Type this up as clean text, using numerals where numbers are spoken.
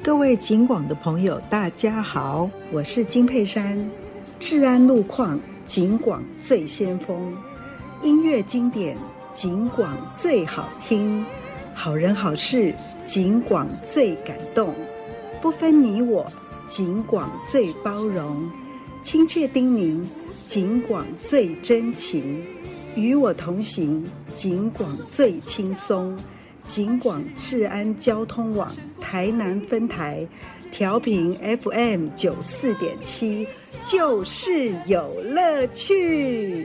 各位警广的朋友大家好，我是金佩珊。治安路况，警广最先锋，音乐经典，警广最好听，好人好事，警广最感动，不分你我，警广最包容，亲切叮咛，警广最真情，与我同行，警广最轻松。警广治安交通网台南分台调频 FM 94.7，就是有乐趣。